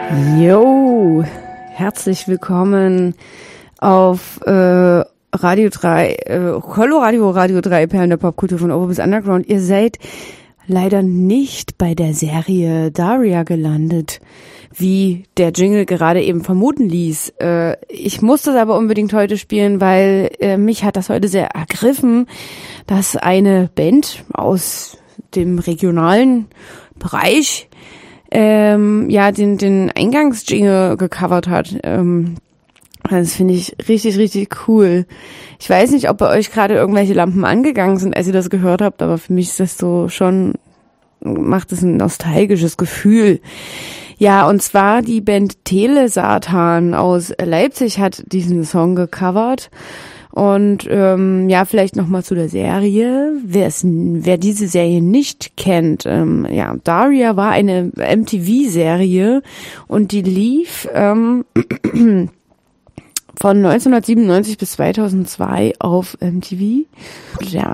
Jo, herzlich willkommen auf Radio 3, Coloradio Radio 3, Perlen der Popkultur von Over bis Underground. Ihr seid leider nicht bei der Serie Daria gelandet, wie der Jingle gerade eben vermuten ließ. Ich musste es aber unbedingt heute spielen, weil mich hat das heute sehr ergriffen, dass eine Band aus dem regionalen Bereich den Eingangsjingle gecovert hat. Das finde ich richtig, richtig cool. Ich weiß nicht, ob bei euch gerade irgendwelche Lampen angegangen sind, als ihr das gehört habt, aber für mich ist das so schon, macht es ein nostalgisches Gefühl. Ja, und zwar die Band Telesatan aus Leipzig hat diesen Song gecovert. Und vielleicht nochmal zu der Serie. Wer diese Serie nicht kennt, Daria war eine MTV-Serie und die lief von 1997 bis 2002 auf MTV. Ja,